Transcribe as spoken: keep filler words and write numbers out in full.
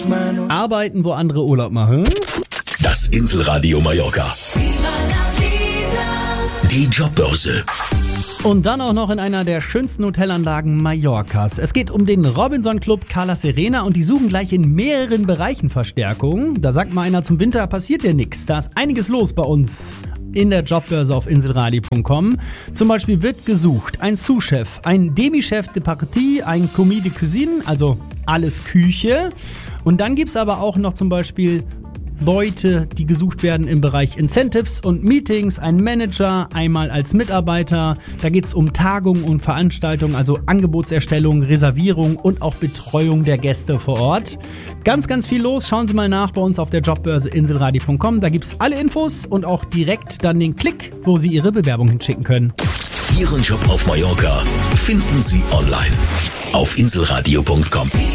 Arbeiten, wo andere Urlaub machen. Das Inselradio Mallorca. Die Jobbörse. Und dann auch noch in einer der schönsten Hotelanlagen Mallorcas. Es geht um den Robinson Club Cala Serena und die suchen gleich in mehreren Bereichen Verstärkung. Da sagt mal einer, zum Winter passiert ja nichts. Da ist einiges los bei uns in der Jobbörse auf inselradio punkt com. Zum Beispiel wird gesucht ein Sous-Chef, ein Demi-Chef de Partie, ein Commis de Cuisine, also alles Küche. Und dann gibt es aber auch noch zum Beispiel Leute, die gesucht werden im Bereich Incentives und Meetings, ein Manager, einmal als Mitarbeiter. Da geht es um Tagungen und Veranstaltungen, also Angebotserstellung, Reservierung und auch Betreuung der Gäste vor Ort. Ganz, ganz viel los. Schauen Sie mal nach bei uns auf der Jobbörse inselradio punkt com. Da gibt es alle Infos und auch direkt dann den Klick, wo Sie Ihre Bewerbung hinschicken können. Ihren Job auf Mallorca finden Sie online auf inselradio punkt com.